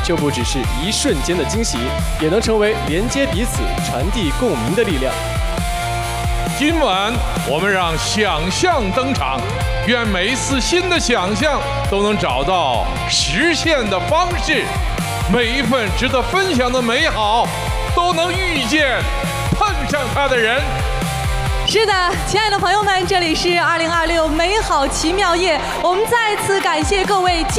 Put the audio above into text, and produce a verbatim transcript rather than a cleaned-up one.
就不只是一瞬间的惊喜，也能成为连接彼此、传递共鸣的力量。 今晚我们让想象登场，愿每一次新的想象都能找到实现的方式，每一份值得分享的美好都能遇见碰上它的人。 是的，亲爱的朋友们，这里是二零二六美好奇妙夜，我们再次感谢各位